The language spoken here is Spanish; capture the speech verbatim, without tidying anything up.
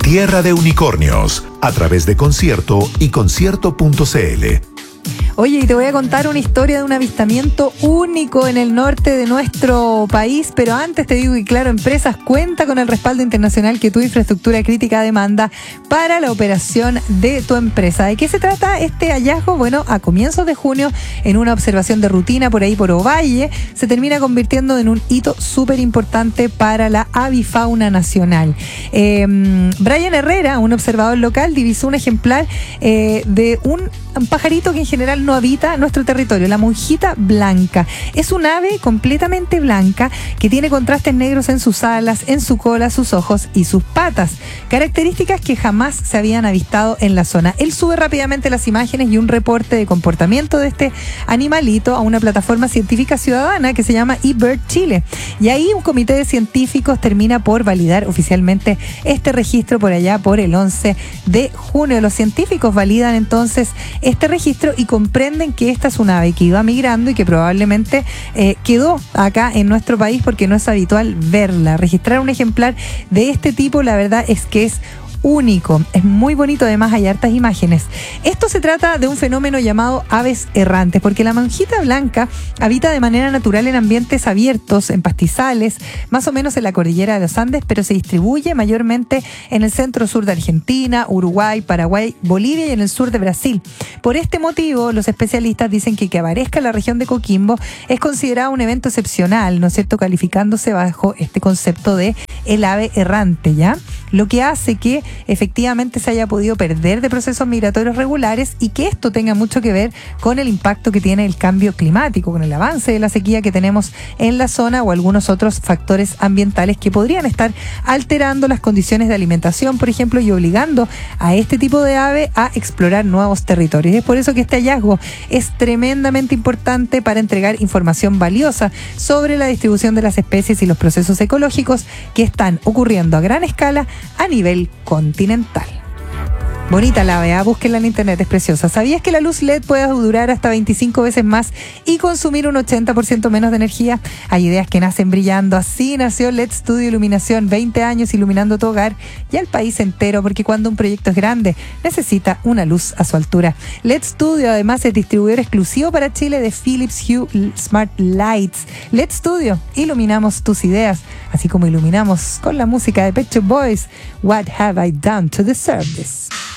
Tierra de Unicornios, a través de Concierto y concierto punto cl. Oye, y te voy a contar una historia de un avistamiento único en el norte de nuestro país, pero antes te digo que Claro Empresas cuenta con el respaldo internacional que tu infraestructura crítica demanda para la operación de tu empresa. ¿De qué se trata este hallazgo? Bueno, a comienzos de junio, en una observación de rutina por ahí por Ovalle, se termina convirtiendo en un hito súper importante para la avifauna nacional. Eh, Brian Herrera, un observador local, divisó un ejemplar eh, de un, un pajarito que en general no habita nuestro territorio, la monjita blanca. Es un ave completamente blanca que tiene contrastes negros en sus alas, en su cola, sus ojos y sus patas. Características que jamás se habían avistado en la zona. Él sube rápidamente las imágenes y un reporte de comportamiento de este animalito a una plataforma científica ciudadana que se llama eBird Chile. Y ahí un comité de científicos termina por validar oficialmente este registro por allá por el once de junio. Los científicos validan entonces este registro y comprenden que esta es una ave que iba migrando y que probablemente eh, quedó acá en nuestro país porque no es habitual verla. Registrar un ejemplar de este tipo, la verdad es que es único, es muy bonito, además hay hartas imágenes. Esto se trata de un fenómeno llamado aves errantes, porque la monjita blanca habita de manera natural en ambientes abiertos, en pastizales, más o menos en la cordillera de los Andes, pero se distribuye mayormente en el centro-sur de Argentina, Uruguay, Paraguay, Bolivia y en el sur de Brasil. Por este motivo, los especialistas dicen que que aparezca en la región de Coquimbo es considerado un evento excepcional, ¿no es cierto?, calificándose bajo este concepto de el ave errante, ¿ya? Lo que hace que efectivamente se haya podido perder de procesos migratorios regulares y que esto tenga mucho que ver con el impacto que tiene el cambio climático, con el avance de la sequía que tenemos en la zona o algunos otros factores ambientales que podrían estar alterando las condiciones de alimentación, por ejemplo, y obligando a este tipo de ave a explorar nuevos territorios. Es por eso que este hallazgo es tremendamente importante para entregar información valiosa sobre la distribución de las especies y los procesos ecológicos que están ocurriendo a gran escala a nivel continental. Bonita la ave, ¿eh? Búsquenla en internet, es preciosa. ¿Sabías que la luz L E D puede durar hasta veinticinco veces más y consumir un ochenta por ciento menos de energía? Hay ideas que nacen brillando. Así nació L E D Studio Iluminación, veinte años iluminando tu hogar y al país entero, porque cuando un proyecto es grande, necesita una luz a su altura. L E D Studio además es distribuidor exclusivo para Chile de Philips Hue Smart Lights. L E D Studio, iluminamos tus ideas, así como iluminamos con la música de Pet Shop Boys, What Have I Done to Deserve This?